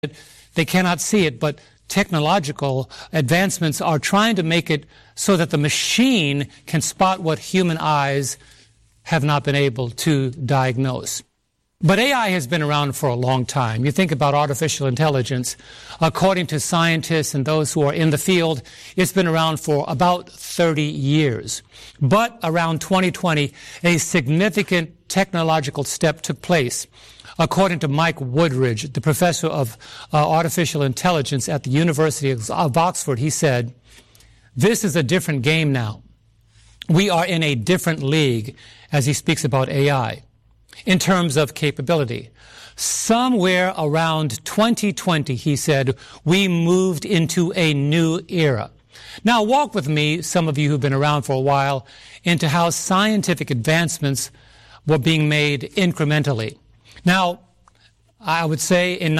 They cannot see it, but technological advancements are trying to make it so that the machine can spot what human eyes have not been able to diagnose. But AI has been around for a long time. You think about artificial intelligence. According to scientists and those who are in the field, it's been around for about 30 years. But around 2020, a significant technological step took place. According to Mike Woodridge, the professor of artificial intelligence at the University of Oxford, he said, "This is a different game now. We are in a different league," as he speaks about AI, in terms of capability. Somewhere around 2020, he said, we moved into a new era. Now, walk with me, some of you who've been around for a while, into how scientific advancements were being made incrementally. Now, I would say in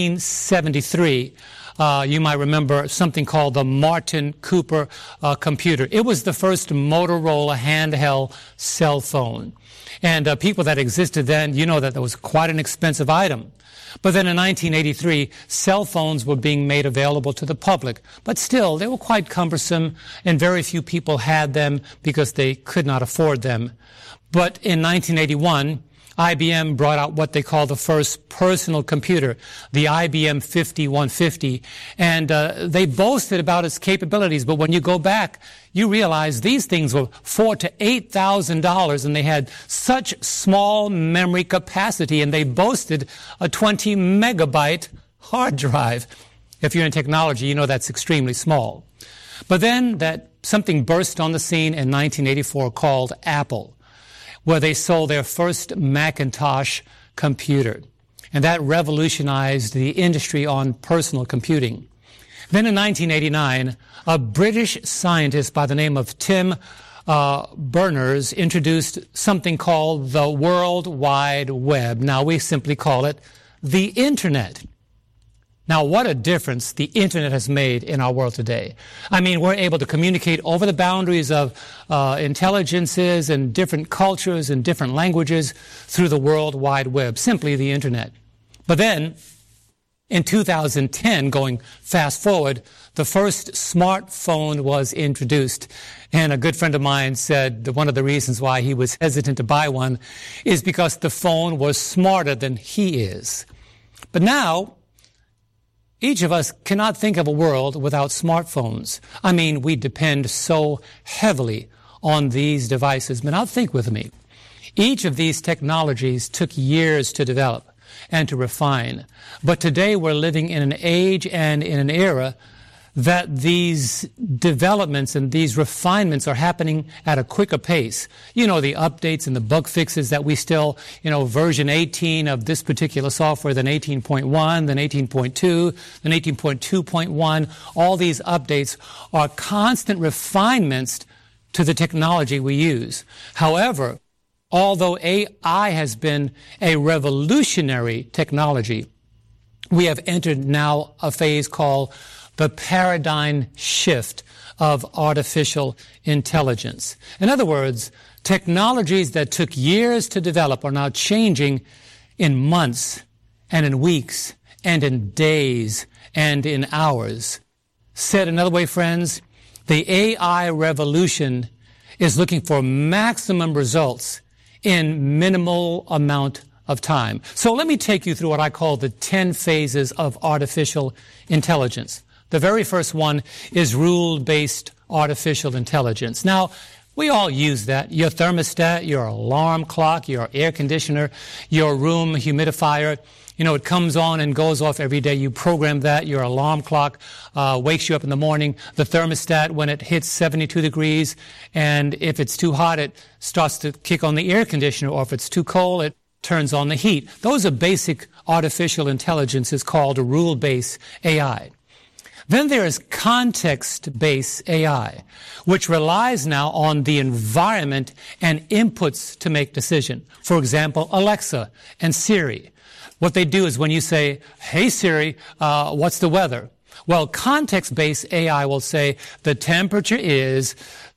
1973, you might remember something called the Martin Cooper computer. It was the first Motorola handheld cell phone. And people that existed then, you know that was quite an expensive item. But then in 1983, cell phones were being made available to the public. But still, they were quite cumbersome, and very few people had them because they could not afford them. But in 1981, IBM brought out what they call the first personal computer, the IBM 5150, and they boasted about its capabilities. But when you go back, you realize these things were $4,000 to $8,000, and they had such small memory capacity, and they boasted a 20 megabyte hard drive. If you're in technology, you know that's extremely small. But then something burst on the scene in 1984 called Apple, where they sold their first Macintosh computer. And that revolutionized the industry on personal computing. Then in 1989, a British scientist by the name of Tim Berners introduced something called the World Wide Web. Now we simply call it the Internet. Now, what a difference the Internet has made in our world today. I mean, we're able to communicate over the boundaries of intelligences and different cultures and different languages through the World Wide Web, simply the Internet. But then, in 2010, going fast forward, the first smartphone was introduced. And a good friend of mine said that one of the reasons why he was hesitant to buy one is because the phone was smarter than he is. But now, each of us cannot think of a world without smartphones. I mean, we depend so heavily on these devices. But now think with me. Each of these technologies took years to develop and to refine. But today we're living in an age and in an era that these developments and these refinements are happening at a quicker pace. You know, the updates and the bug fixes that we still, version 18 of this particular software, then 18.1, then 18.2, then 18.2.1. All these updates are constant refinements to the technology we use. However, although AI has been a revolutionary technology, we have entered now a phase called the paradigm shift of artificial intelligence. In other words, technologies that took years to develop are now changing in months and in weeks and in days and in hours. Said another way, friends, the AI revolution is looking for maximum results in minimal amount of time. So let me take you through what I call the 10 phases of artificial intelligence. The very first one is rule-based artificial intelligence. Now, we all use that. Your thermostat, your alarm clock, your air conditioner, your room humidifier, it comes on and goes off every day. You program that. Your alarm clock wakes you up in the morning. The thermostat, when it hits 72 degrees, and if it's too hot, it starts to kick on the air conditioner, or if it's too cold, it turns on the heat. Those are basic artificial intelligence. It's called rule-based AI. Then there is context-based AI, which relies now on the environment and inputs to make decision. For example, Alexa and Siri. What they do is when you say, "Hey Siri, what's the weather?" Well, context-based AI will say the temperature is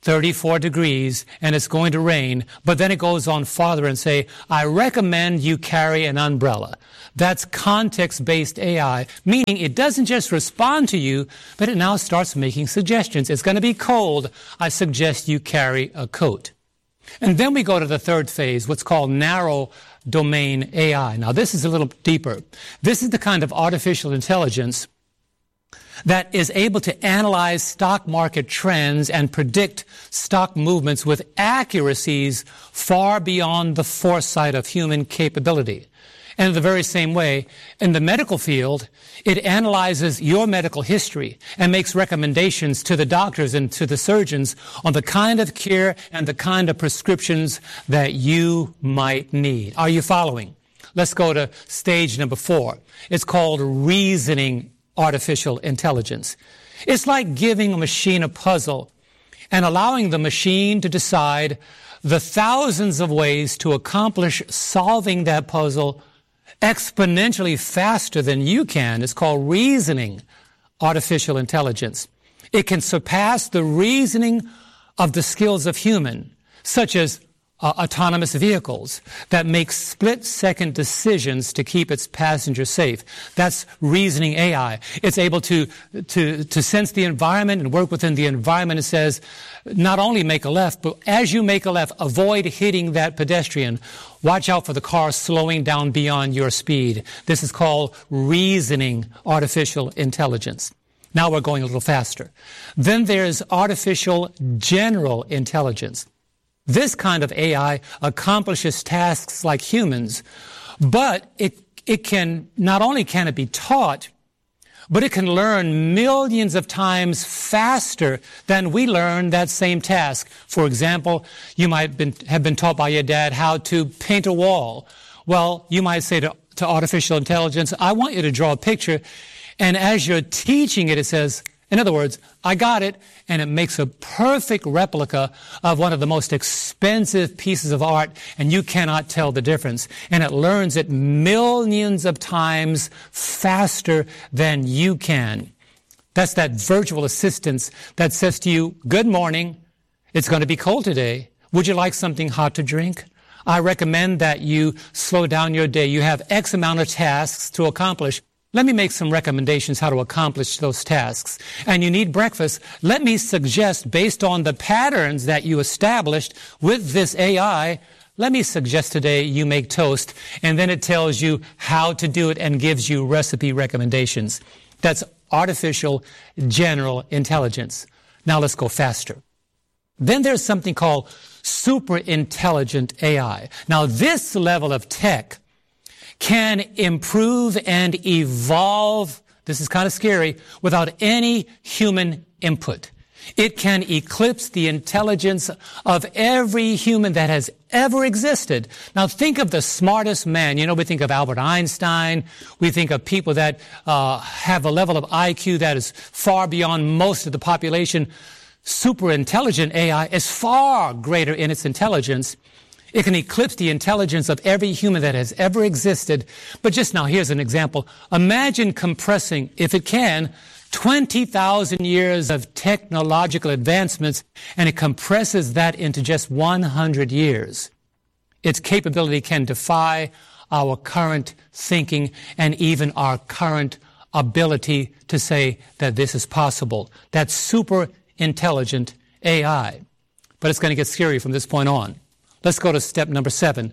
34 degrees and it's going to rain, but then it goes on farther and say, "I recommend you carry an umbrella." That's context-based AI, meaning it doesn't just respond to you, but it now starts making suggestions. It's going to be cold. I suggest you carry a coat. And then we go to the third phase, what's called narrow domain AI. Now, this is a little deeper. This is the kind of artificial intelligence that is able to analyze stock market trends and predict stock movements with accuracies far beyond the foresight of human capability. And in the very same way, in the medical field, it analyzes your medical history and makes recommendations to the doctors and to the surgeons on the kind of care and the kind of prescriptions that you might need. Are you following? Let's go to stage number 4. It's called reasoning artificial intelligence. It's like giving a machine a puzzle and allowing the machine to decide the thousands of ways to accomplish solving that puzzle exponentially faster than you can. It's called reasoning artificial intelligence. It can surpass the reasoning of the skills of human, such as autonomous vehicles that make split-second decisions to keep its passengers safe. That's reasoning AI. It's able to sense the environment and work within the environment. It says, not only make a left, but as you make a left, avoid hitting that pedestrian. Watch out for the car slowing down beyond your speed. This is called reasoning artificial intelligence. Now we're going a little faster. Then there's artificial general intelligence. This kind of AI accomplishes tasks like humans, but it can, not only can it be taught, but it can learn millions of times faster than we learn that same task. For example, you might have been taught by your dad how to paint a wall. Well, you might say to artificial intelligence, I want you to draw a picture, and as you're teaching it, it says, in other words, I got it, and it makes a perfect replica of one of the most expensive pieces of art, and you cannot tell the difference. And it learns it millions of times faster than you can. That's that virtual assistant that says to you, good morning, it's going to be cold today. Would you like something hot to drink? I recommend that you slow down your day. You have X amount of tasks to accomplish. Let me make some recommendations how to accomplish those tasks. And you need breakfast. Let me suggest, based on the patterns that you established with this AI, let me suggest today you make toast, and then it tells you how to do it and gives you recipe recommendations. That's artificial general intelligence. Now let's go faster. Then there's something called super intelligent AI. Now this level of tech can improve and evolve, this is kind of scary, without any human input. It can eclipse the intelligence of every human that has ever existed. Now think of the smartest man. You know, we think of Albert Einstein. We think of people that have a level of IQ that is far beyond most of the population. Super intelligent AI is far greater in its intelligence. It can eclipse the intelligence of every human that has ever existed. But just now, here's an example. Imagine compressing, if it can, 20,000 years of technological advancements, and it compresses that into just 100 years. Its capability can defy our current thinking and even our current ability to say that this is possible. That's super intelligent AI. But it's going to get scary from this point on. Let's go to step number 7,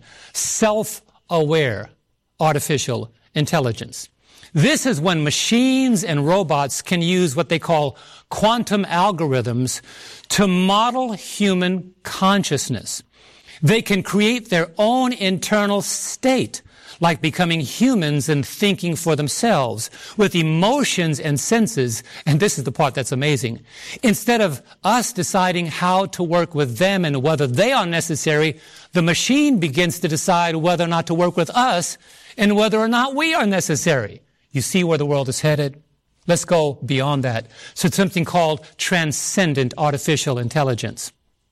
self-aware artificial intelligence. This is when machines and robots can use what they call quantum algorithms to model human consciousness. They can create their own internal state, like becoming humans and thinking for themselves with emotions and senses. And this is the part that's amazing. Instead of us deciding how to work with them and whether they are necessary, the machine begins to decide whether or not to work with us and whether or not we are necessary. You see where the world is headed? Let's go beyond that. So it's something called transcendent artificial intelligence.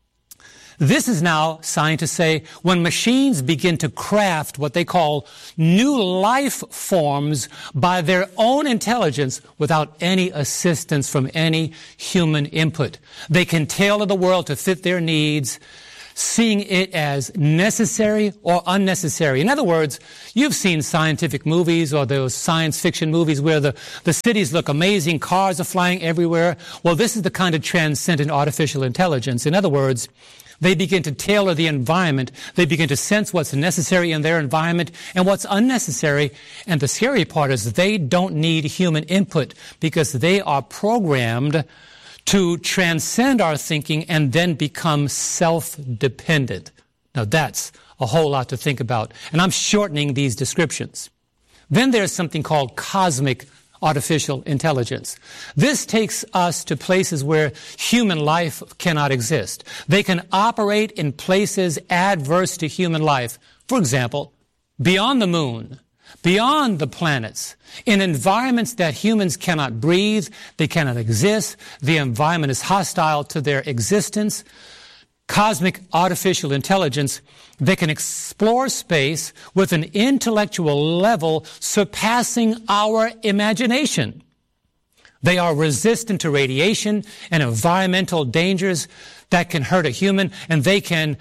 This is now, scientists say, when machines begin to craft what they call new life forms by their own intelligence without any assistance from any human input. They can tailor the world to fit their needs, seeing it as necessary or unnecessary. In other words, you've seen scientific movies or those science fiction movies where the cities look amazing, cars are flying everywhere. Well, this is the kind of transcendent artificial intelligence. In other words, they begin to tailor the environment. They begin to sense what's necessary in their environment and what's unnecessary. And the scary part is they don't need human input because they are programmed to transcend our thinking and then become self-dependent. Now that's a whole lot to think about. And I'm shortening these descriptions. Then there's something called cosmic artificial intelligence. This takes us to places where human life cannot exist. They can operate in places adverse to human life. For example, beyond the moon, beyond the planets, in environments that humans cannot breathe, they cannot exist, the environment is hostile to their existence. Cosmic artificial intelligence, they can explore space with an intellectual level surpassing our imagination. They are resistant to radiation and environmental dangers that can hurt a human, and they can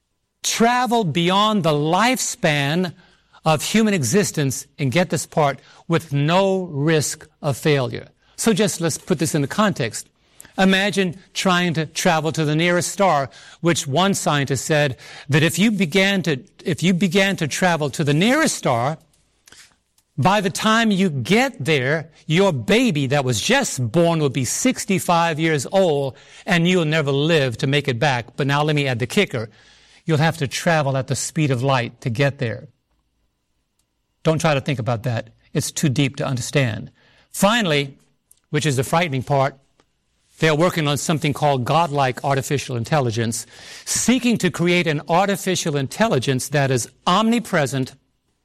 travel beyond the lifespan of human existence, and get this part, with no risk of failure. So just let's put this into context. Imagine trying to travel to the nearest star, which one scientist said that if you began to travel to the nearest star, by the time you get there, your baby that was just born will be 65 years old, and you'll never live to make it back. But now let me add the kicker. You'll have to travel at the speed of light to get there. Don't try to think about that. It's too deep to understand. Finally, which is the frightening part, they are working on something called godlike artificial intelligence, seeking to create an artificial intelligence that is omnipresent,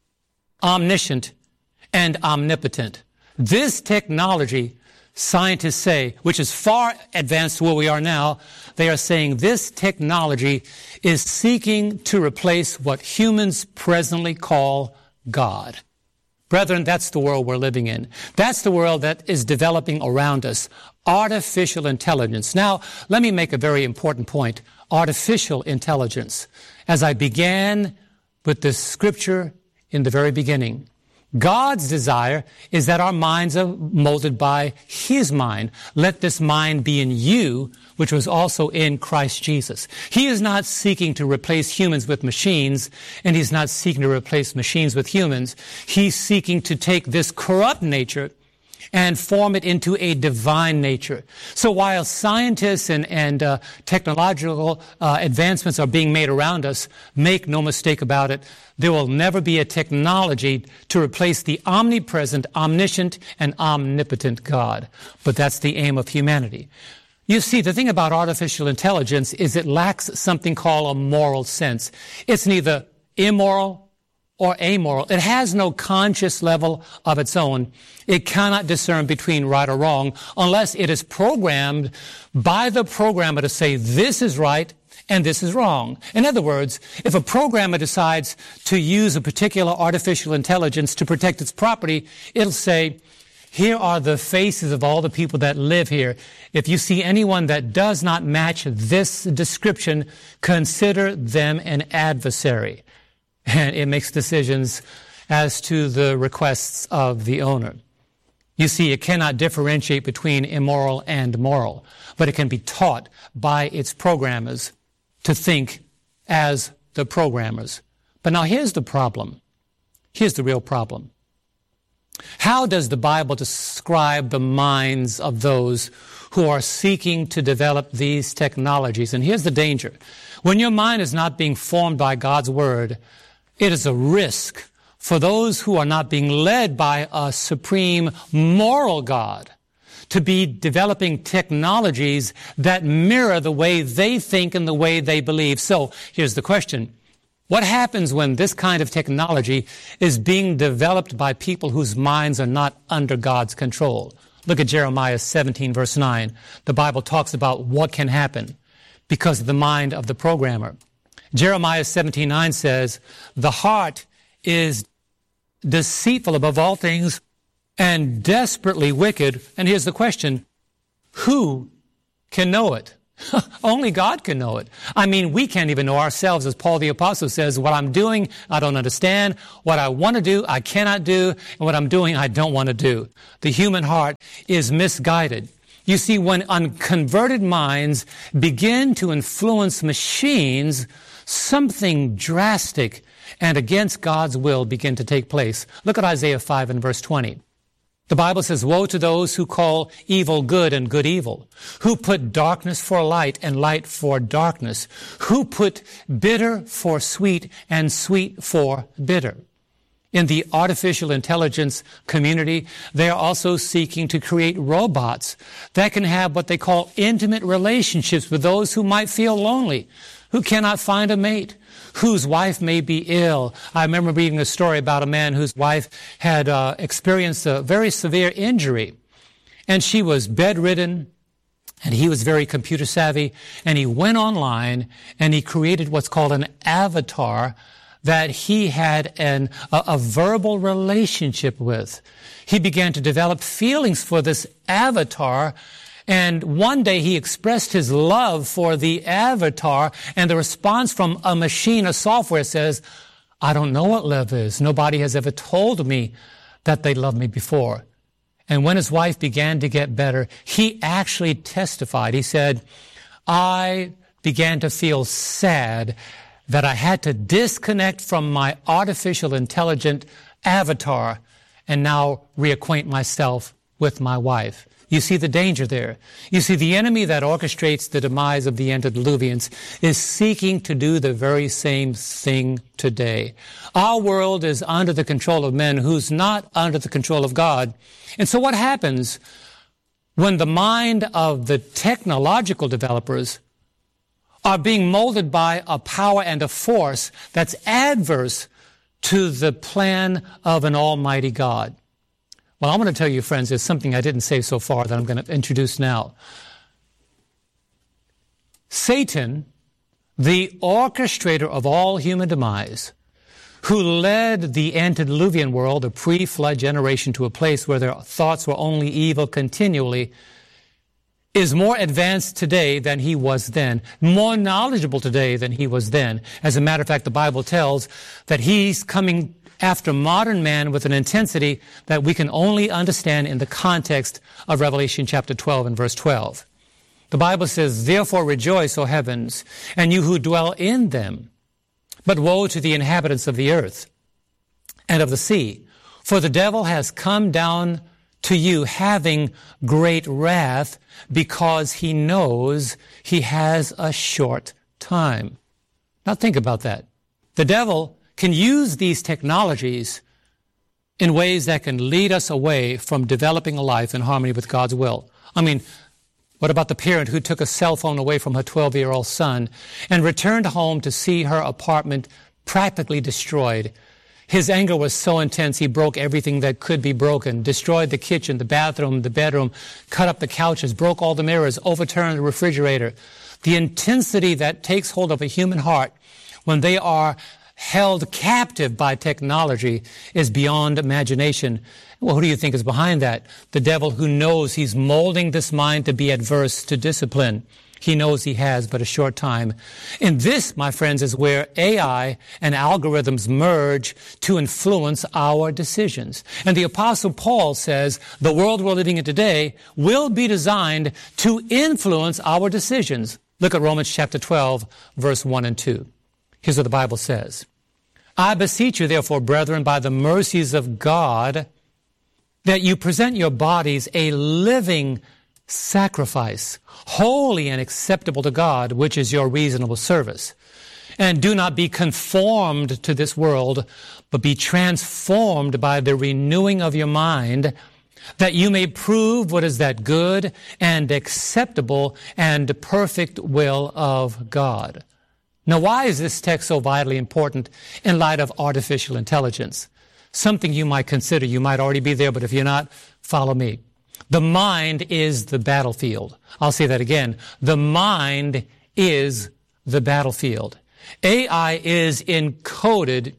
omniscient, and omnipotent. This technology, scientists say, which is far advanced to where we are now, they are saying this technology is seeking to replace what humans presently call God. Brethren, that's the world we're living in. That's the world that is developing around us. Artificial intelligence. Now, let me make a very important point. Artificial intelligence. As I began with the scripture in the very beginning, God's desire is that our minds are molded by His mind. Let this mind be in you, which was also in Christ Jesus. He is not seeking to replace humans with machines, and He's not seeking to replace machines with humans. He's seeking to take this corrupt nature and form it into a divine nature. So while scientists and technological advancements are being made around us, make no mistake about it, there will never be a technology to replace the omnipresent, omniscient, and omnipotent God. But that's the aim of humanity. You see, the thing about artificial intelligence is it lacks something called a moral sense. It's neither immoral or amoral. It has no conscious level of its own. It cannot discern between right or wrong unless it is programmed by the programmer to say this is right and this is wrong. In other words, if a programmer decides to use a particular artificial intelligence to protect its property, it'll say, here are the faces of all the people that live here. If you see anyone that does not match this description, consider them an adversary. And it makes decisions as to the requests of the owner. You see, it cannot differentiate between immoral and moral, but it can be taught by its programmers to think as the programmers. But now here's the problem. Here's the real problem. How does the Bible describe the minds of those who are seeking to develop these technologies? And here's the danger. When your mind is not being formed by God's Word, it is a risk for those who are not being led by a supreme moral God to be developing technologies that mirror the way they think and the way they believe. So here's the question. What happens when this kind of technology is being developed by people whose minds are not under God's control? Look at Jeremiah 17, verse 9. The Bible talks about what can happen because of the mind of the programmer. Jeremiah 17:9 says, the heart is deceitful above all things and desperately wicked. And here's the question, who can know it? Only God can know it. I mean, we can't even know ourselves. As Paul the Apostle says, what I'm doing, I don't understand. What I want to do, I cannot do. And what I'm doing, I don't want to do. The human heart is misguided. You see, when unconverted minds begin to influence machines, something drastic and against God's will begin to take place. Look at Isaiah 5 and verse 20. The Bible says, woe to those who call evil good and good evil, who put darkness for light and light for darkness, who put bitter for sweet and sweet for bitter. In the artificial intelligence community, they are also seeking to create robots that can have what they call intimate relationships with those who might feel lonely, who cannot find a mate, whose wife may be ill. I remember reading a story about a man whose wife had experienced a very severe injury, and she was bedridden, and he was very computer savvy, and he went online and he created what's called an avatar that he had a verbal relationship with. He began to develop feelings for this avatar, and one day he expressed his love for the avatar, and the response from a machine, a software says, I don't know what love is. Nobody has ever told me that they loved me before. And when his wife began to get better, he actually testified. He said, I began to feel sad that I had to disconnect from my artificial intelligent avatar and now reacquaint myself with my wife. You see the danger there. You see, the enemy that orchestrates the demise of the antediluvians is seeking to do the very same thing today. Our world is under the control of men who's not under the control of God. And so what happens when the mind of the technological developers are being molded by a power and a force that's adverse to the plan of an almighty God? Well, I'm going to tell you, friends, there's something I didn't say so far that I'm going to introduce now. Satan, the orchestrator of all human demise, who led the antediluvian world, a pre-flood generation, to a place where their thoughts were only evil continually, is more advanced today than he was then, more knowledgeable today than he was then. As a matter of fact, the Bible tells that he's coming after modern man with an intensity that we can only understand in the context of Revelation chapter 12 and verse 12. The Bible says, therefore rejoice, O heavens, and you who dwell in them. But woe to the inhabitants of the earth and of the sea, for the devil has come down to you having great wrath, because he knows he has a short time. Now think about that. The devil can use these technologies in ways that can lead us away from developing a life in harmony with God's will. I mean, what about the parent who took a cell phone away from her 12-year-old son and returned home to see her apartment practically destroyed? His anger was so intense, he broke everything that could be broken, destroyed the kitchen, the bathroom, the bedroom, cut up the couches, broke all the mirrors, overturned the refrigerator. The intensity that takes hold of a human heart when they are held captive by technology is beyond imagination. Well, who do you think is behind that? The devil, who knows he's molding this mind to be adverse to discipline. He knows he has but a short time. And this, my friends, is where AI and algorithms merge to influence our decisions. And the Apostle Paul says the world we're living in today will be designed to influence our decisions. Look at Romans chapter 12, verse 1 and 2. Here's what the Bible says. I beseech you, therefore, brethren, by the mercies of God, that you present your bodies a living sacrifice, holy and acceptable to God, which is your reasonable service. And do not be conformed to this world, but be transformed by the renewing of your mind, that you may prove what is that good and acceptable and perfect will of God. Now, why is this text so vitally important in light of artificial intelligence? Something you might consider. You might already be there, but if you're not, follow me. The mind is the battlefield. I'll say that again. The mind is the battlefield. AI is encoded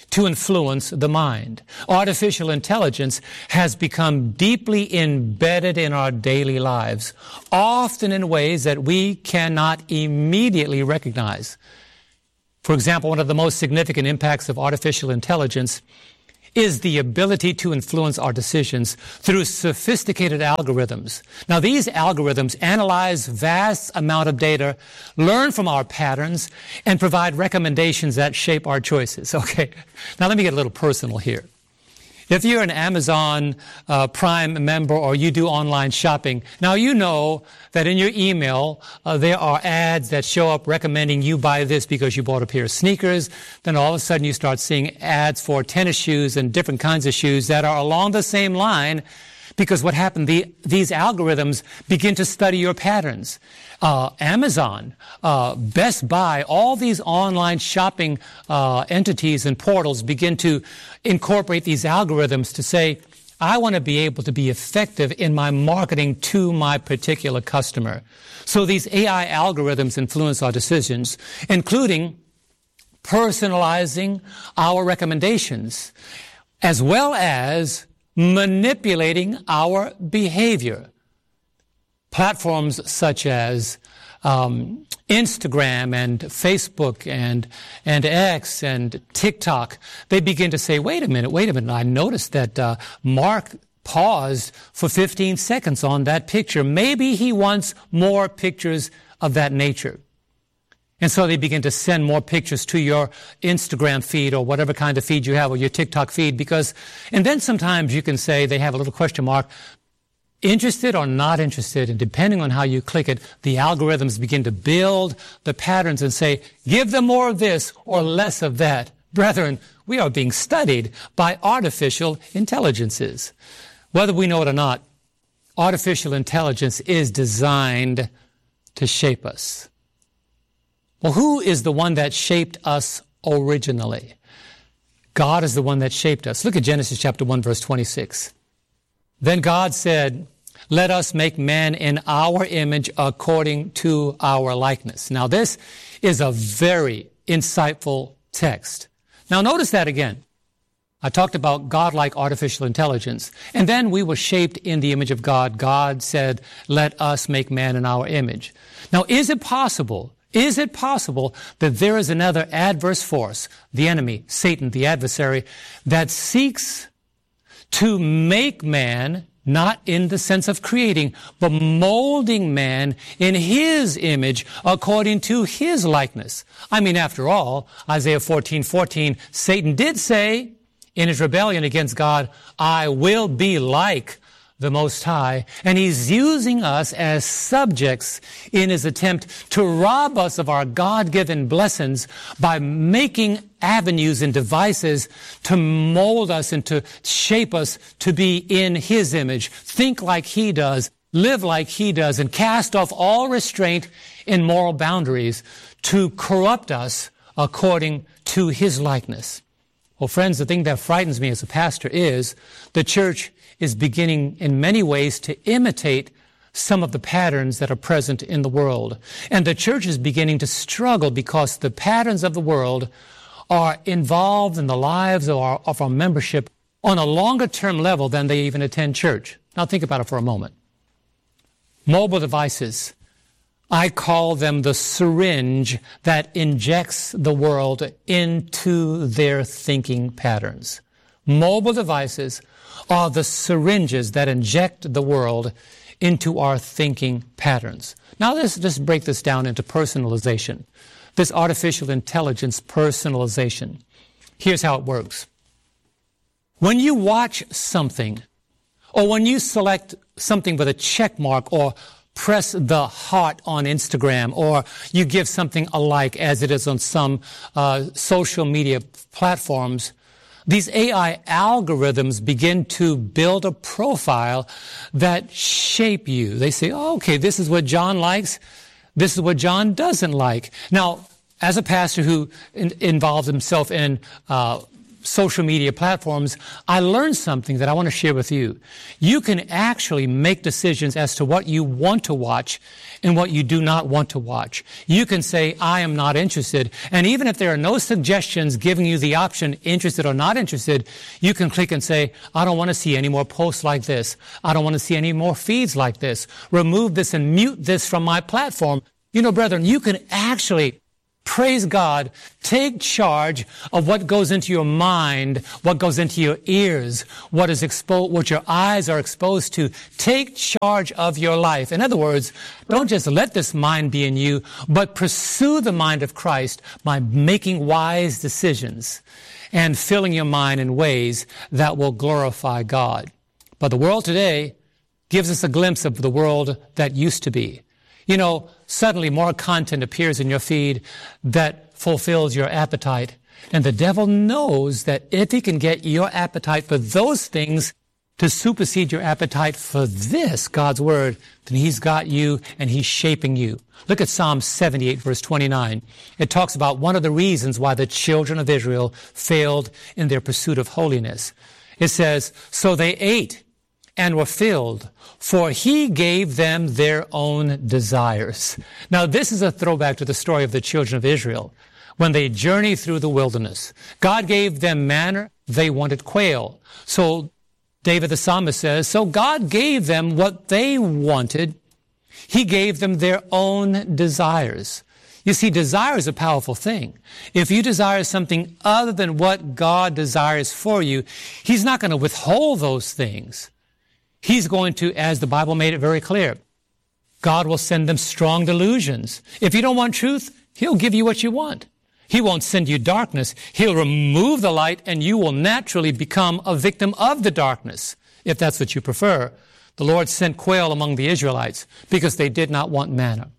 to influence the mind. Artificial intelligence has become deeply embedded in our daily lives, often in ways that we cannot immediately recognize. For example, one of the most significant impacts of artificial intelligence is the ability to influence our decisions through sophisticated algorithms. Now, these algorithms analyze vast amount of data, learn from our patterns, and provide recommendations that shape our choices. Okay, now let me get a little personal here. If you're an Amazon Prime member or you do online shopping, now you know that in your email there are ads that show up recommending you buy this because you bought a pair of sneakers. Then all of a sudden you start seeing ads for tennis shoes and different kinds of shoes that are along the same line, because what happened, these algorithms begin to study your patterns. Amazon, Best Buy, all these online shopping entities and portals begin to incorporate these algorithms to say, I want to be able to be effective in my marketing to my particular customer. So these AI algorithms influence our decisions, including personalizing our recommendations, as well as manipulating our behavior. Platforms such as Instagram and Facebook and X and TikTok, they begin to say, wait a minute, I noticed that Mark paused for 15 seconds on that picture. Maybe he wants more pictures of that nature. And so they begin to send more pictures to your Instagram feed or whatever kind of feed you have, or your TikTok feed, and then sometimes you can say, they have a little question mark, interested or not interested, and depending on how you click it, the algorithms begin to build the patterns and say, give them more of this or less of that. Brethren, we are being studied by artificial intelligences. Whether we know it or not, artificial intelligence is designed to shape us. Well, who is the one that shaped us originally? God is the one that shaped us. Look at Genesis chapter 1, verse 26. Then God said, let us make man in our image according to our likeness. Now, this is a very insightful text. Now, notice that again. I talked about God-like artificial intelligence, and then we were shaped in the image of God. God said, let us make man in our image. Now, is it possible that there is another adverse force, the enemy, Satan, the adversary, that seeks to make man, not in the sense of creating, but molding man in his image according to his likeness? I mean, after all, Isaiah 14:14, Satan did say in his rebellion against God, I will be like the Most High, and he's using us as subjects in his attempt to rob us of our God-given blessings by making avenues and devices to mold us and to shape us to be in his image, think like he does, live like he does, and cast off all restraint in moral boundaries to corrupt us according to his likeness. Well, friends, the thing that frightens me as a pastor is the church is beginning in many ways to imitate some of the patterns that are present in the world. And the church is beginning to struggle because the patterns of the world are involved in the lives of our membership on a longer term level than they even attend church. Now think about it for a moment. Mobile devices, I call them the syringe that injects the world into their thinking patterns. Mobile devices are the syringes that inject the world into our thinking patterns. Now let's just break this down into personalization. This artificial intelligence personalization. Here's how it works. When you watch something, or when you select something with a check mark, or press the heart on Instagram, or you give something a like as it is on some social media platforms, these AI algorithms begin to build a profile that shape you. They say, oh, okay, this is what John likes. This is what John doesn't like. Now, as a pastor who involves himself in social media platforms, I learned something that I want to share with you. You can actually make decisions as to what you want to watch and what you do not want to watch. You can say, I am not interested. And even if there are no suggestions giving you the option interested or not interested, you can click and say, I don't want to see any more posts like this. I don't want to see any more feeds like this. Remove this and mute this from my platform. You know, brethren, you can actually, praise God, take charge of what goes into your mind, what goes into your ears, what your eyes are exposed to. Take charge of your life. In other words, don't just let this mind be in you, but pursue the mind of Christ by making wise decisions and filling your mind in ways that will glorify God. But the world today gives us a glimpse of the world that used to be. You know, suddenly more content appears in your feed that fulfills your appetite. And the devil knows that if he can get your appetite for those things to supersede your appetite for this, God's Word, then he's got you and he's shaping you. Look at Psalm 78, verse 29. It talks about one of the reasons why the children of Israel failed in their pursuit of holiness. It says, so they ate and were filled, for he gave them their own desires. Now, this is a throwback to the story of the children of Israel when they journeyed through the wilderness. God gave them manna, they wanted quail. So David the psalmist says, so God gave them what they wanted. He gave them their own desires. You see, desire is a powerful thing. If you desire something other than what God desires for you, he's not going to withhold those things. He's going to, as the Bible made it very clear, God will send them strong delusions. If you don't want truth, he'll give you what you want. He won't send you darkness. He'll remove the light and you will naturally become a victim of the darkness, if that's what you prefer. The Lord sent quail among the Israelites because they did not want manna.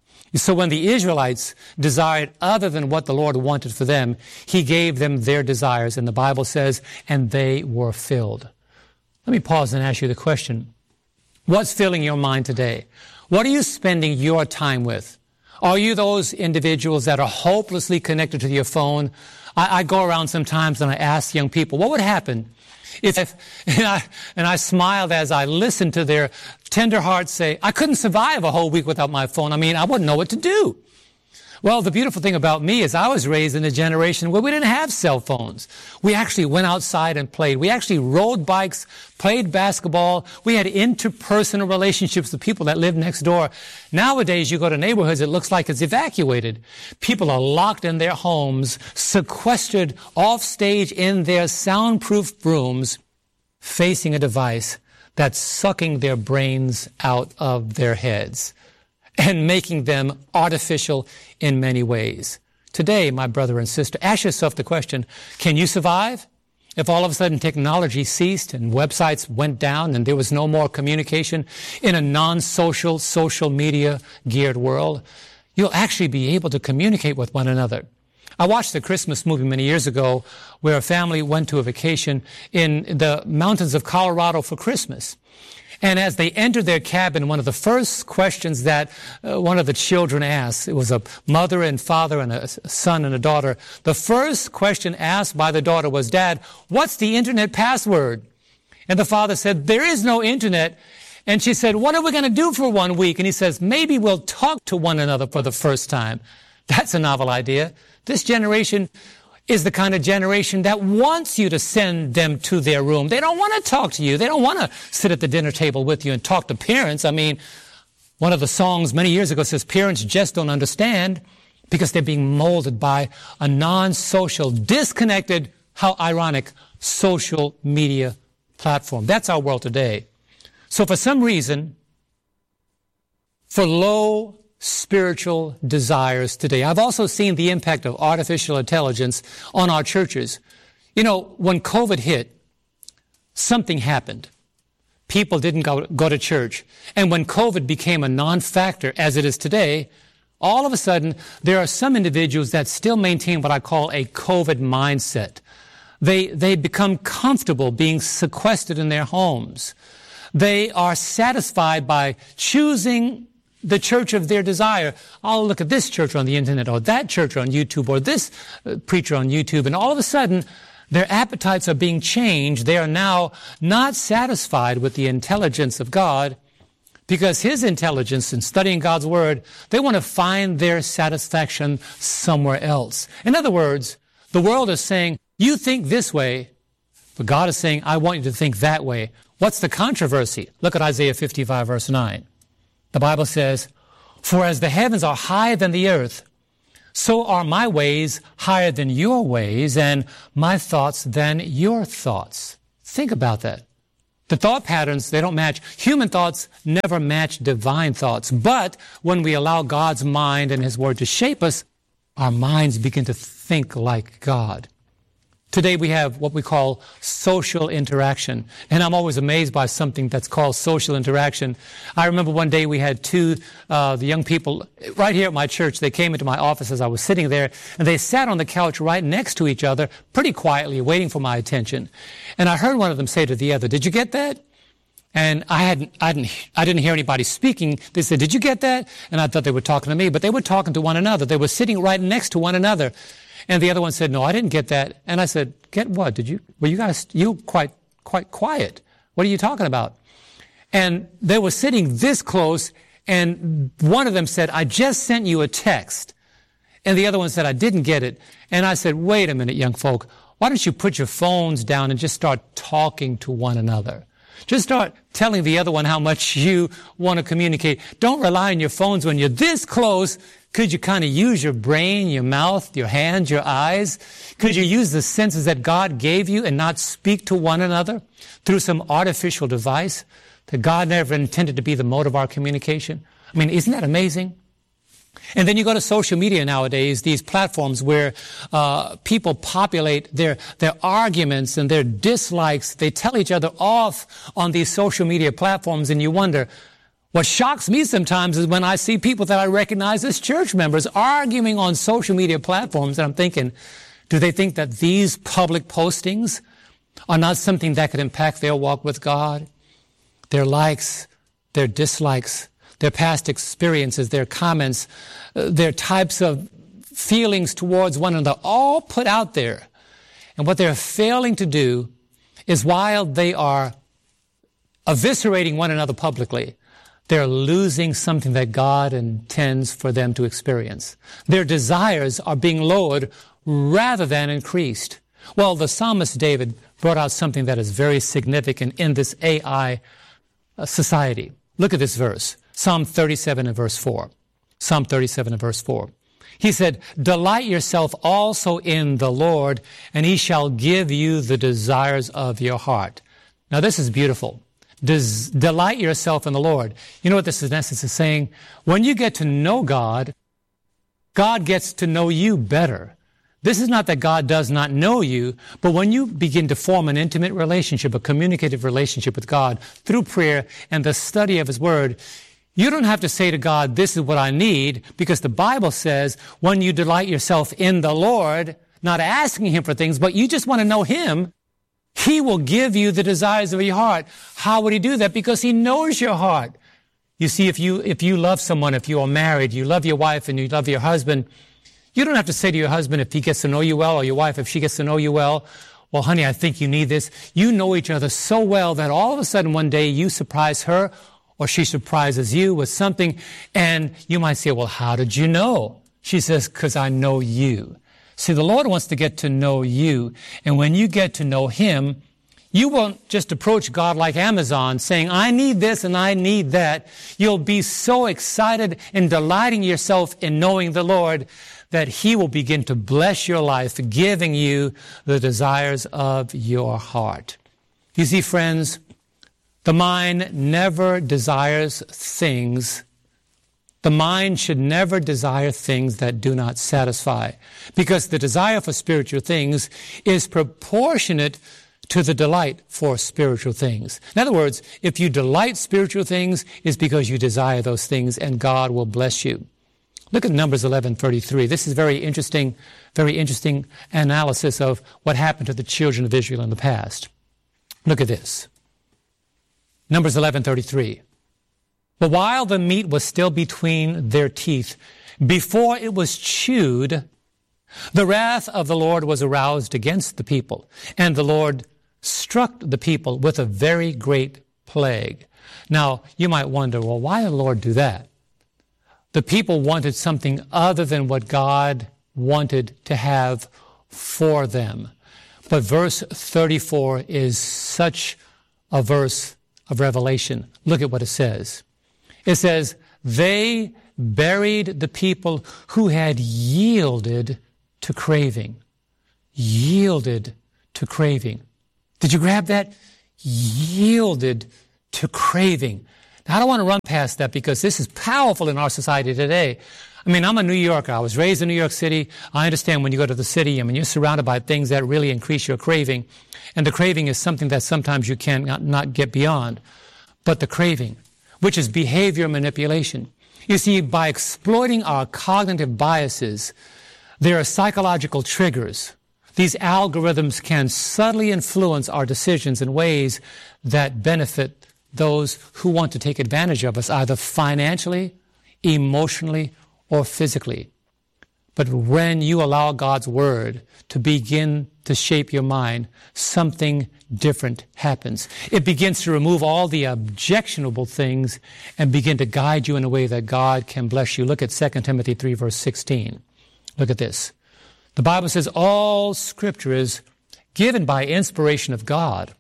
So when the Israelites desired other than what the Lord wanted for them, he gave them their desires. And the Bible says, and they were filled. Let me pause and ask you the question. What's filling your mind today? What are you spending your time with? Are you those individuals that are hopelessly connected to your phone? I go around sometimes and I ask young people, what would happen if and I smiled as I listened to their tender hearts say, I couldn't survive a whole week without my phone. I mean, I wouldn't know what to do. Well, the beautiful thing about me is I was raised in a generation where we didn't have cell phones. We actually went outside and played. We actually rode bikes, played basketball. We had interpersonal relationships with people that lived next door. Nowadays, you go to neighborhoods, it looks like it's evacuated. People are locked in their homes, sequestered off stage in their soundproof rooms, facing a device that's sucking their brains out of their heads and making them artificial in many ways. Today, my brother and sister, ask yourself the question, can you survive? If all of a sudden technology ceased and websites went down and there was no more communication in a non-social, social media geared world, you'll actually be able to communicate with one another. I watched a Christmas movie many years ago where a family went to a vacation in the mountains of Colorado for Christmas. And as they entered their cabin, one of the first questions that one of the children asked, it was a mother and father and a son and a daughter, the first question asked by the daughter was, Dad, what's the internet password? And the father said, there is no internet. And she said, what are we going to do for 1 week? And he says, maybe we'll talk to one another for the first time. That's a novel idea. This generation is the kind of generation that wants you to send them to their room. They don't want to talk to you. They don't want to sit at the dinner table with you and talk to parents. I mean, one of the songs many years ago says, parents just don't understand because they're being molded by a non-social, disconnected, how ironic, social media platform. That's our world today. So for some reason, for low spiritual desires today. I've also seen the impact of artificial intelligence on our churches. You know, when COVID hit, something happened. People didn't go to church. And when COVID became a non-factor, as it is today, all of a sudden, there are some individuals that still maintain what I call a COVID mindset. They become comfortable being sequestered in their homes. They are satisfied by choosing the church of their desire. I'll look at this church on the internet or that church on YouTube or this preacher on YouTube. And all of a sudden, Their appetites are being changed. They are now not satisfied with the intelligence of God because His intelligence in studying God's Word, they want to find their satisfaction somewhere else. In other words, the world is saying, you think this way, but God is saying, I want you to think that way. What's the controversy? Look at Isaiah 55, verse 9. The Bible says, for as the heavens are higher than the earth, so are my ways higher than your ways, and my thoughts than your thoughts. Think about that. The thought patterns, they don't match. Human thoughts never match divine thoughts. But when we allow God's mind and His Word to shape us, our minds begin to think like God. Today we have what we call social interaction. And I'm always amazed by something that's called social interaction. I remember one day we had the young people right here at my church. They came into my office as I was sitting there, and they sat on the couch right next to each other, pretty quietly, waiting for my attention. And I heard one of them say to the other, did you get that? And I didn't hear anybody speaking. They said, did you get that? And I thought they were talking to me, but they were talking to one another. They were sitting right next to one another. And the other one said, no, I didn't get that. And I said, get what? Were you guys quite quiet. What are you talking about? And they were sitting this close, and one of them said, I just sent you a text. And the other one said, I didn't get it. And I said, wait a minute, young folk. Why don't you put your phones down and just start talking to one another? Just start telling the other one how much you want to communicate. Don't rely on your phones when you're this close. Could you kind of use your brain, your mouth, your hands, your eyes? Could you use the senses that God gave you and not speak to one another through some artificial device that God never intended to be the mode of our communication? I mean, isn't that amazing? And then you go to social media nowadays, these platforms where people populate their arguments and their dislikes. They tell each other off on these social media platforms, and you wonder, what shocks me sometimes is when I see people that I recognize as church members arguing on social media platforms, and I'm thinking, do they think that these public postings are not something that could impact their walk with God? Their likes, their dislikes, their past experiences, their comments, their types of feelings towards one another, all put out there. And what they're failing to do is, while they are eviscerating one another publicly, they're losing something that God intends for them to experience. Their desires are being lowered rather than increased. Well, the psalmist David brought out something that is very significant in this AI society. Look at this verse, Psalm 37 and verse 4. Psalm 37 and verse 4. He said, delight yourself also in the Lord, and He shall give you the desires of your heart. Now, this is beautiful. Delight yourself in the Lord. You know what this in essence is saying? When you get to know God, God gets to know you better. This is not that God does not know you, but when you begin to form an intimate relationship, a communicative relationship with God through prayer and the study of His Word, you don't have to say to God, this is what I need, because the Bible says when you delight yourself in the Lord, not asking Him for things, but you just want to know Him, He will give you the desires of your heart. How would He do that? Because He knows your heart. You see, if you love someone, if you are married, you love your wife and you love your husband, you don't have to say to your husband, if he gets to know you well, or your wife, if she gets to know you well, well, honey, I think you need this. You know each other so well that all of a sudden one day you surprise her or she surprises you with something, and you might say, well, how did you know? She says, because I know you. See, the Lord wants to get to know you, and when you get to know Him, you won't just approach God like Amazon saying, I need this and I need that. You'll be so excited and delighting yourself in knowing the Lord that He will begin to bless your life, giving you the desires of your heart. You see, friends, the mind never desires things. The mind should never desire things that do not satisfy, because the desire for spiritual things is proportionate to the delight for spiritual things. In other words, if you delight spiritual things, it's because you desire those things, and God will bless you. Look at Numbers 11:33. This is very interesting analysis of what happened to the children of Israel in the past. Look at this. Numbers 11:33. But while the meat was still between their teeth, before it was chewed, The wrath of the Lord was aroused against the people, and the Lord struck the people with a very great plague. Now, you might wonder, well, why did the Lord do that? The people wanted something other than what God wanted to have for them. But verse 34 is such a verse of revelation. Look at what it says. It says, they buried the people who had yielded to craving. Yielded to craving. Did you grab that? Yielded to craving. Now, I don't want to run past that because this is powerful in our society today. I mean, I'm a New Yorker. I was raised in New York City. I understand when you go to the city, I mean, you're surrounded by things that really increase your craving. And the craving is something that sometimes you cannot get beyond. But the craving, which is behavior manipulation. You see, by exploiting our cognitive biases, there are psychological triggers. These algorithms can subtly influence our decisions in ways that benefit those who want to take advantage of us, either financially, emotionally, or physically. But when you allow God's Word to begin to shape your mind, something different happens. It begins to remove all the objectionable things and begin to guide you in a way that God can bless you. Look at 2 Timothy 3, verse 16. Look at this. The Bible says, all Scripture is given by inspiration of God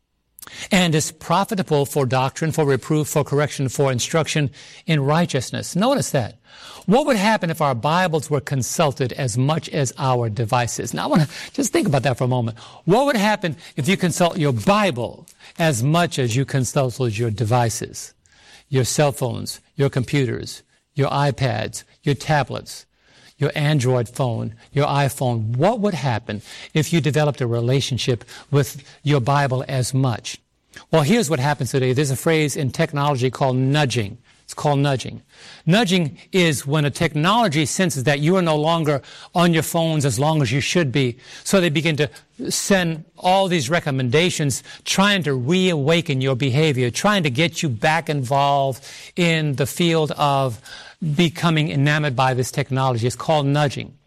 and is profitable for doctrine, for reproof, for correction, for instruction in righteousness. Notice that. What would happen if our Bibles were consulted as much as our devices? Now, I want to just think about that for a moment. What would happen if you consult your Bible as much as you consulted your devices, your cell phones, your computers, your iPads, your tablets, your Android phone, your iPhone? What would happen if you developed a relationship with your Bible as much? Well, here's what happens today. There's a phrase in technology called nudging. It's called nudging. Nudging is when a technology senses that you are no longer on your phones as long as you should be. So they begin to send all these recommendations trying to reawaken your behavior, trying to get you back involved in the field of becoming enamored by this technology. It's called nudging.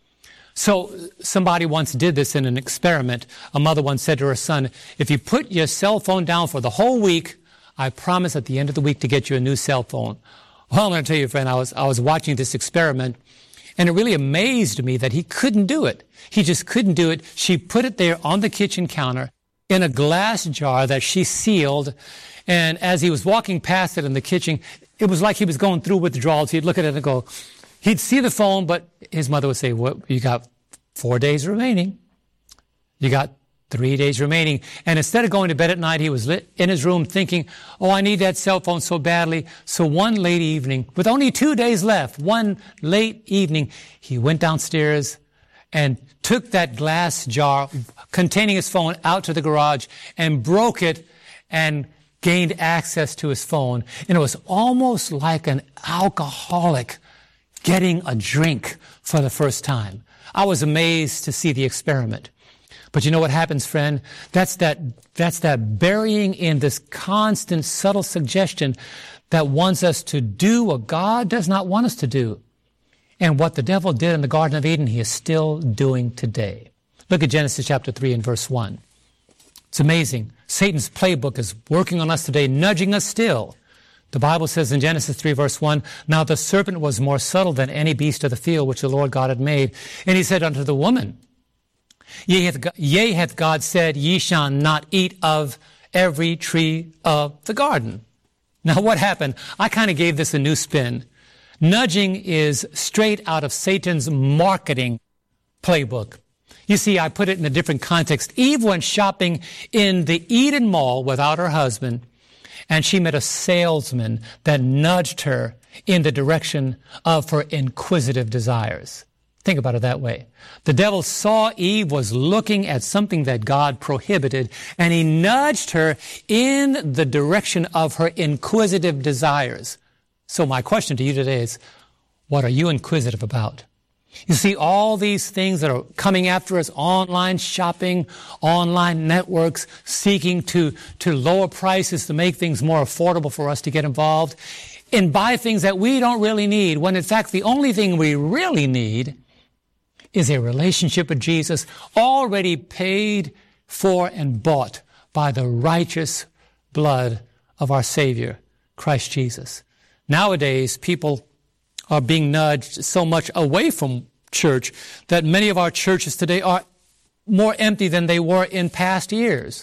So somebody once did this in an experiment. A mother once said to her son, if you put your cell phone down for the whole week, I promise at the end of the week to get you a new cell phone. Well, I'm going to tell you, friend, I was watching this experiment, and it really amazed me that he couldn't do it. He just couldn't do it. She put it there on the kitchen counter in a glass jar that she sealed, and as he was walking past it in the kitchen, it was like he was going through withdrawals. He'd look at it and go, he'd see the phone, but his mother would say, well, you got 4 days remaining. You got 3 days remaining. And instead of going to bed at night, he was in his room thinking, oh, I need that cell phone so badly. So one late evening, with only 2 days left, one late evening, he went downstairs and took that glass jar containing his phone out to the garage and broke it and gained access to his phone. And it was almost like an alcoholic getting a drink for the first time. I was amazed to see the experiment. But you know what happens, friend? That's that burying in this constant subtle suggestion that wants us to do what God does not want us to do. And what the devil did in the Garden of Eden, he is still doing today. Look at Genesis chapter 3 and verse 1. It's amazing. Satan's playbook is working on us today, nudging us still. The Bible says in Genesis 3 verse 1, now the serpent was more subtle than any beast of the field which the Lord God had made. And he said unto the woman, Yea, hath God said, ye shall not eat of every tree of the garden. Now what happened? I kind of gave this a new spin. Nudging is straight out of Satan's marketing playbook. You see, I put it in a different context. Eve went shopping in the Eden Mall without her husband, and she met a salesman that nudged her in the direction of her inquisitive desires. Think about it that way. The devil saw Eve was looking at something that God prohibited, and he nudged her in the direction of her inquisitive desires. So my question to you today is, what are you inquisitive about? You see, all these things that are coming after us, online shopping, online networks, seeking to lower prices to make things more affordable for us to get involved, and buy things that we don't really need, when in fact the only thing we really need is a relationship with Jesus already paid for and bought by the righteous blood of our Savior, Christ Jesus. Nowadays, people are being nudged so much away from church that many of our churches today are more empty than they were in past years.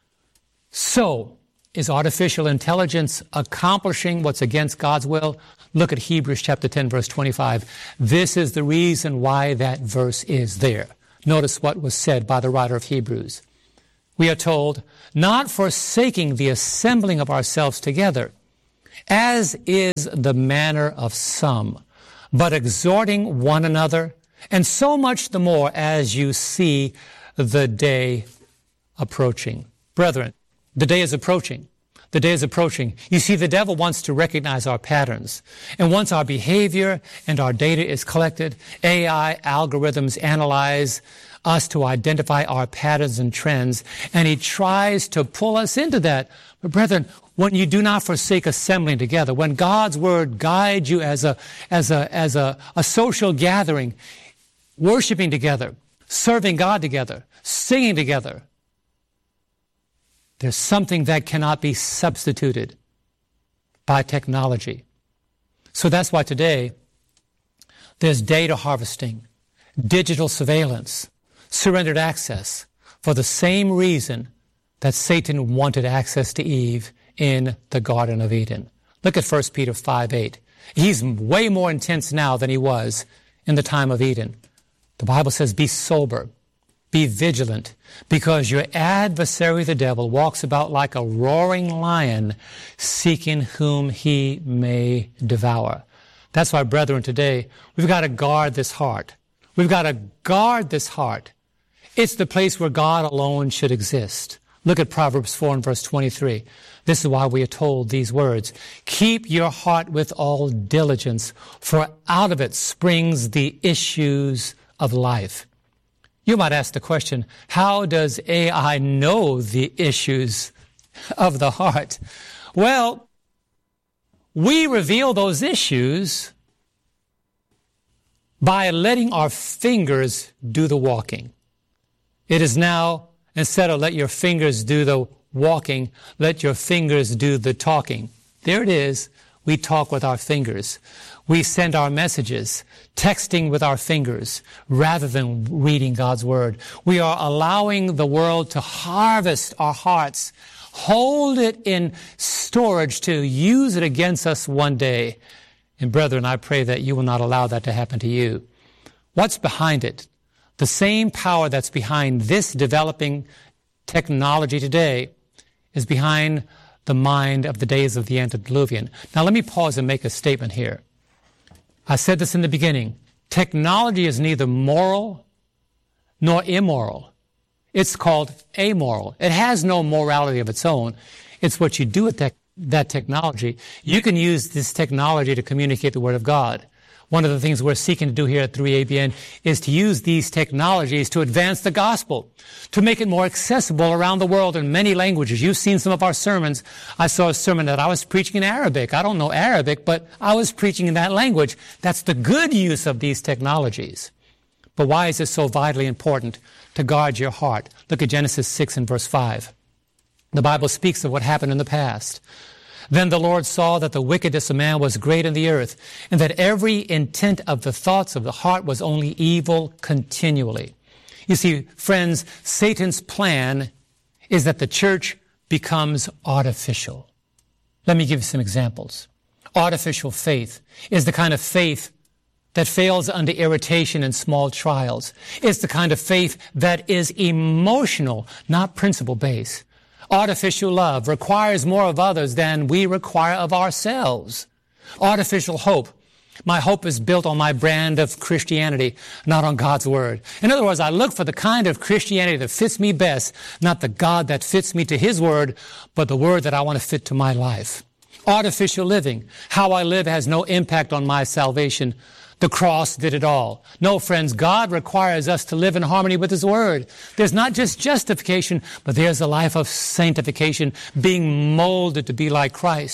So, is artificial intelligence accomplishing what's against God's will? Look at Hebrews chapter 10, verse 25. This is the reason why that verse is there. Notice what was said by the writer of Hebrews. We are told, not forsaking the assembling of ourselves together, as is the manner of some, but exhorting one another, and so much the more as you see the day approaching. Brethren, the day is approaching. The day is approaching. You see, the devil wants to recognize our patterns. And once our behavior and our data is collected, AI algorithms analyze us to identify our patterns and trends, and he tries to pull us into that. But brethren, when you do not forsake assembling together, when God's word guides you as a social gathering, worshiping together, serving God together, singing together, there's something that cannot be substituted by technology. So that's why today there's data harvesting, digital surveillance, surrendered access, for the same reason that Satan wanted access to Eve in the Garden of Eden. Look at 1 Peter 5:8. He's way more intense now than he was in the time of Eden. The Bible says, be sober, be vigilant, because your adversary, the devil, walks about like a roaring lion, seeking whom he may devour. That's why, brethren, today, we've got to guard this heart. We've got to guard this heart. It's the place where God alone should exist. Look at Proverbs 4 and verse 23. This is why we are told these words. Keep your heart with all diligence, for out of it springs the issues of life. You might ask the question, how does AI know the issues of the heart? Well, we reveal those issues by letting our fingers do the walking. It is now, instead of let your fingers do the walking, let your fingers do the talking. There it is. We talk with our fingers. We send our messages, texting with our fingers, rather than reading God's Word. We are allowing the world to harvest our hearts, hold it in storage to use it against us one day. And brethren, I pray that you will not allow that to happen to you. What's behind it? The same power that's behind this developing technology today is behind the mind of the days of the antediluvian. Now let me pause and make a statement here. I said this in the beginning. Technology is neither moral nor immoral. It's called amoral. It has no morality of its own. It's what you do with that technology. You can use this technology to communicate the Word of God. One of the things we're seeking to do here at 3ABN is to use these technologies to advance the gospel, to make it more accessible around the world in many languages. You've seen some of our sermons. I saw a sermon that I was preaching in Arabic. I don't know Arabic, but I was preaching in that language. That's the good use of these technologies. But why is it so vitally important to guard your heart? Look at Genesis 6 and verse 5. The Bible speaks of what happened in the past. Then the Lord saw that the wickedness of man was great in the earth, and that every intent of the thoughts of the heart was only evil continually. You see, friends, Satan's plan is that the church becomes artificial. Let me give you some examples. Artificial faith is the kind of faith that fails under irritation and small trials. It's the kind of faith that is emotional, not principle-based. Artificial love requires more of others than we require of ourselves. Artificial hope. My hope is built on my brand of Christianity, not on God's Word. In other words, I look for the kind of Christianity that fits me best, not the God that fits me to His Word, but the Word that I want to fit to my life. Artificial living. How I live has no impact on my salvation. The cross did it all. No, friends, God requires us to live in harmony with His Word. There's not just justification, but there's a life of sanctification, being molded to be like Christ.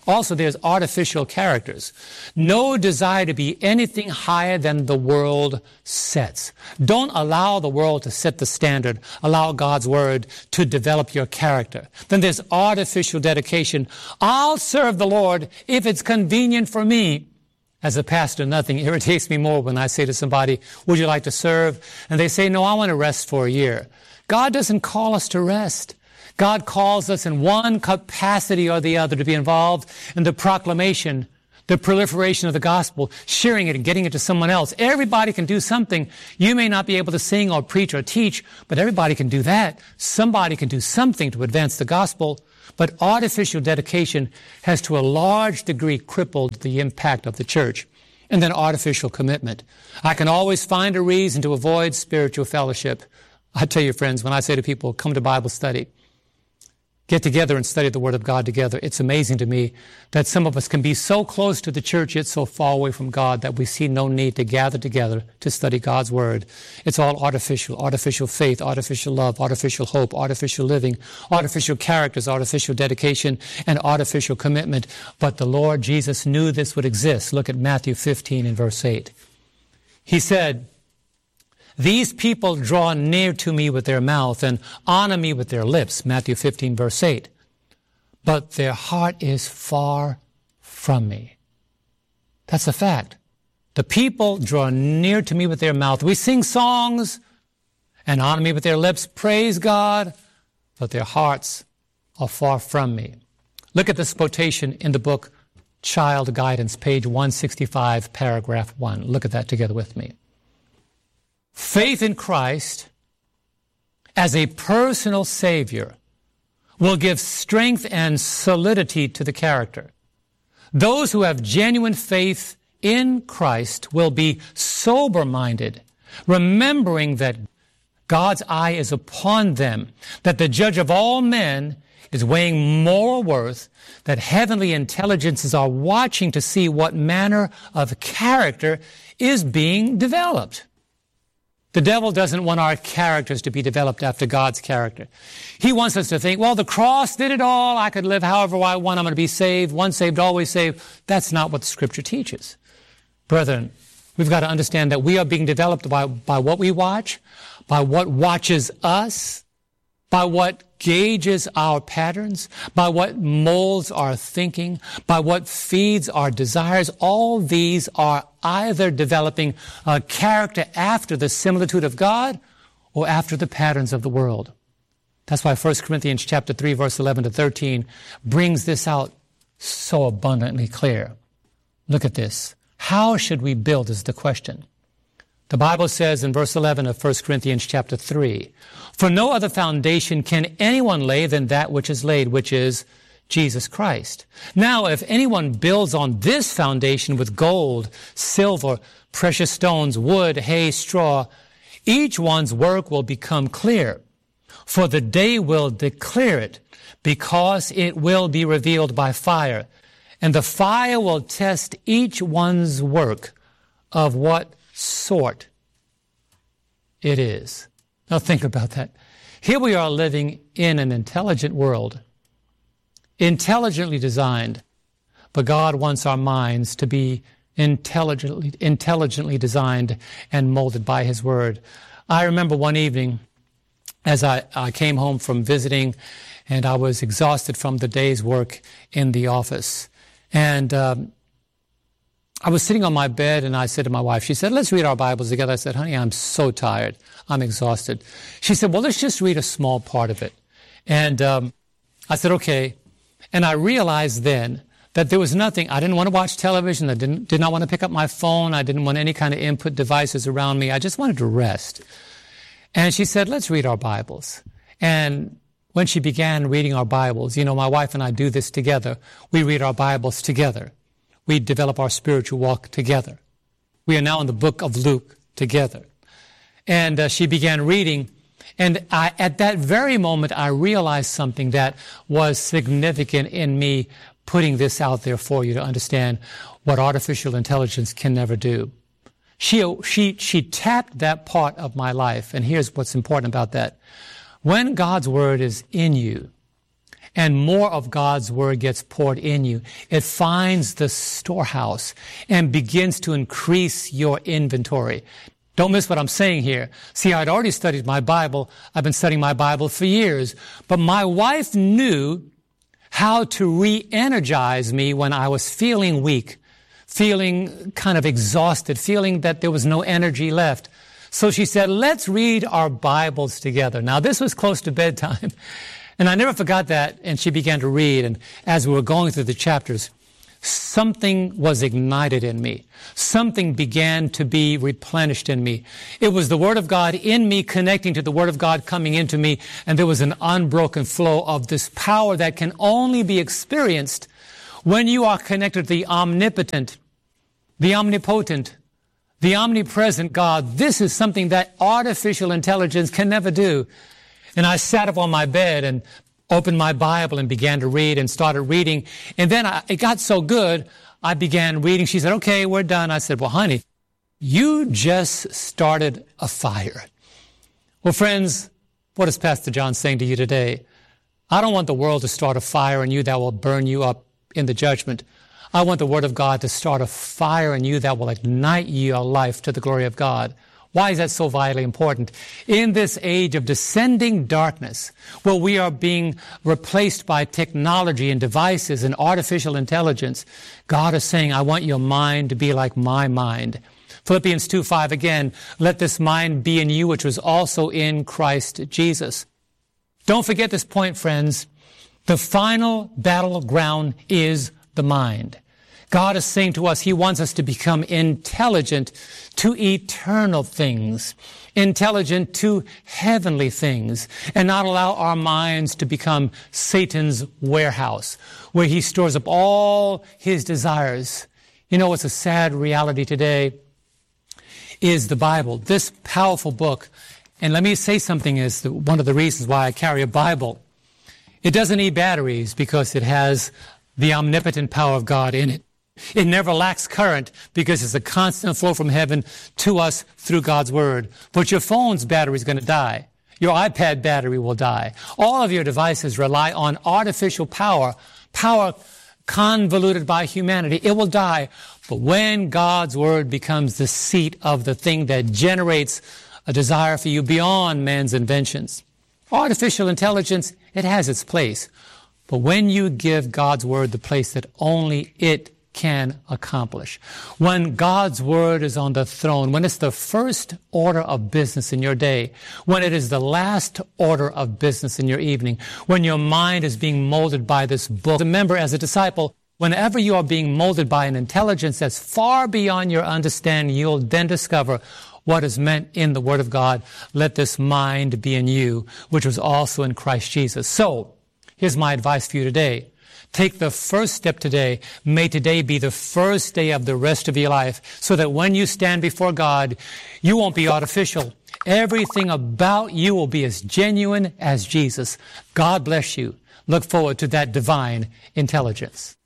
Also, there's artificial characters. No desire to be anything higher than the world sets. Don't allow the world to set the standard. Allow God's Word to develop your character. Then there's artificial dedication. I'll serve the Lord if it's convenient for me. As a pastor, nothing irritates me more when I say to somebody, would you like to serve? And they say, no, I want to rest for a year. God doesn't call us to rest. God calls us in one capacity or the other to be involved in the proclamation, the proliferation of the gospel, sharing it and getting it to someone else. Everybody can do something. You may not be able to sing or preach or teach, but everybody can do that. Somebody can do something to advance the gospel. But artificial dedication has to a large degree crippled the impact of the church. And then artificial commitment. I can always find a reason to avoid spiritual fellowship. I tell you, friends, when I say to people, come to Bible study, get together and study the Word of God together, it's amazing to me that some of us can be so close to the church yet so far away from God that we see no need to gather together to study God's Word. It's all artificial faith, artificial love, artificial hope, artificial living, artificial characters, artificial dedication, and artificial commitment. But the Lord Jesus knew this would exist. Look at Matthew 15 and verse 8. He said, these people draw near to me with their mouth and honor me with their lips, Matthew 15, verse 8. But their heart is far from me. That's a fact. The people draw near to me with their mouth. We sing songs and honor me with their lips, praise God, but their hearts are far from me. Look at this quotation in the book Child Guidance, page 165, paragraph 1. Look at that together with me. Faith in Christ as a personal Savior will give strength and solidity to the character. Those who have genuine faith in Christ will be sober-minded, remembering that God's eye is upon them, that the judge of all men is weighing moral worth, that heavenly intelligences are watching to see what manner of character is being developed. The devil doesn't want our characters to be developed after God's character. He wants us to think, well, the cross did it all. I could live however I want. I'm going to be saved. Once saved, always saved. That's not what the Scripture teaches. Brethren, we've got to understand that we are being developed by what we watch, by what watches us, by what gauges our patterns, by what molds our thinking, by what feeds our desires. All these are either developing a character after the similitude of God or after the patterns of the world. That's why 1 Corinthians chapter 3, verse 11 to 13 brings this out so abundantly clear. Look at this. How should we build is the question. The Bible says in verse 11 of 1 Corinthians chapter 3, for no other foundation can anyone lay than that which is laid, which is Jesus Christ. Now, if anyone builds on this foundation with gold, silver, precious stones, wood, hay, straw, each one's work will become clear, for the day will declare it, because it will be revealed by fire, and the fire will test each one's work of what sort it is. Now think about that. Here we are living in an intelligent world, intelligently designed, but God wants our minds to be intelligently designed and molded by His Word. I remember one evening as I came home from visiting, and I was exhausted from the day's work in the office. And I was sitting on my bed, and I said to my wife, she said, let's read our Bibles together. I said, honey, I'm so tired. I'm exhausted. She said, well, let's just read a small part of it. And I said, okay. And I realized then that there was nothing. I didn't want to watch television. I did not want to pick up my phone. I didn't want any kind of input devices around me. I just wanted to rest. And she said, let's read our Bibles. And when she began reading our Bibles, you know, my wife and I do this together. We read our Bibles together. We develop our spiritual walk together. We are now in the book of Luke together. And she began reading. And at that very moment, I realized something that was significant in me putting this out there for you to understand what artificial intelligence can never do. She tapped that part of my life. And here's what's important about that. When God's Word is in you, and more of God's Word gets poured in you, it finds the storehouse and begins to increase your inventory. Don't miss what I'm saying here. See, I'd already studied my Bible. I've been studying my Bible for years. But my wife knew how to re-energize me when I was feeling weak, feeling kind of exhausted, feeling that there was no energy left. So she said, let's read our Bibles together. Now, this was close to bedtime. And I never forgot that. And she began to read. And as we were going through the chapters, something was ignited in me. Something began to be replenished in me. It was the Word of God in me connecting to the Word of God coming into me, and there was an unbroken flow of this power that can only be experienced when you are connected to the omnipotent, the omnipotent, the omnipresent God. This is something that artificial intelligence can never do. And I sat up on my bed and opened my Bible and began to read and started reading. And then it got so good, I began reading. She said, okay, we're done. I said, well, honey, you just started a fire. Well, friends, what is Pastor John saying to you today? I don't want the world to start a fire in you that will burn you up in the judgment. I want the Word of God to start a fire in you that will ignite your life to the glory of God. Why is that so vitally important? In this age of descending darkness, where we are being replaced by technology and devices and artificial intelligence, God is saying, I want your mind to be like my mind. Philippians 2:5 again, let this mind be in you, which was also in Christ Jesus. Don't forget this point, friends. The final battleground is the mind. God is saying to us, He wants us to become intelligent to eternal things, intelligent to heavenly things, and not allow our minds to become Satan's warehouse, where he stores up all his desires. You know what's a sad reality today is the Bible, this powerful book. And let me say something is one of the reasons why I carry a Bible. It doesn't need batteries because it has the omnipotent power of God in it. It never lacks current because it's a constant flow from heaven to us through God's Word. But your phone's battery is going to die. Your iPad battery will die. All of your devices rely on artificial power convoluted by humanity. It will die. But when God's Word becomes the seat of the thing that generates a desire for you beyond man's inventions, artificial intelligence, it has its place. But when you give God's Word the place that only it can accomplish, when God's Word is on the throne, when it's the first order of business in your day, when it is the last order of business in your evening, when your mind is being molded by this book. Remember, as a disciple, whenever you are being molded by an intelligence that's far beyond your understanding, you'll then discover what is meant in the Word of God. Let this mind be in you, which was also in Christ Jesus. So, here's my advice for you today. Take the first step today. May today be the first day of the rest of your life so that when you stand before God, you won't be artificial. Everything about you will be as genuine as Jesus. God bless you. Look forward to that divine intelligence.